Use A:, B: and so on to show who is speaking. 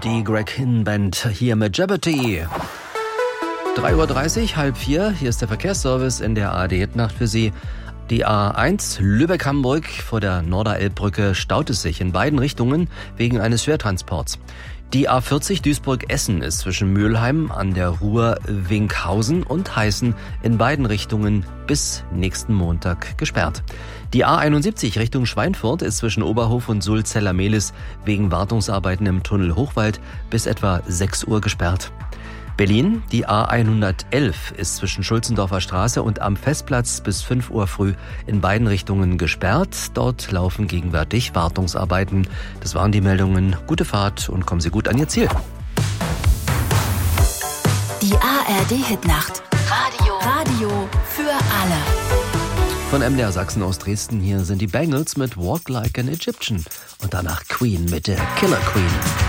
A: Die Greg Hinn Band hier mit Jeopardy. 3:30 Uhr, halb vier. Hier ist der Verkehrsservice in der ARD-Nacht für Sie. Die A1 Lübeck-Hamburg vor der Norderelbbrücke staut es sich in beiden Richtungen wegen eines Schwertransports. Die A40 Duisburg-Essen ist zwischen Mülheim an der Ruhr Winkhausen und Heißen in beiden Richtungen bis nächsten Montag gesperrt. Die A71 Richtung Schweinfurt ist zwischen Oberhof und Sulzeller-Mehlis wegen Wartungsarbeiten im Tunnel Hochwald bis etwa 6 Uhr gesperrt. Berlin, die A111 ist zwischen Schulzendorfer Straße und am Festplatz bis 5 Uhr früh in beiden Richtungen gesperrt. Dort laufen gegenwärtig Wartungsarbeiten. Das waren die Meldungen. Gute Fahrt und kommen Sie gut an Ihr Ziel.
B: Die ARD-Hitnacht. Radio für alle.
A: Von MDR Sachsen aus Dresden, hier sind die Bangles mit Walk Like an Egyptian und danach Queen mit der Killer Queen.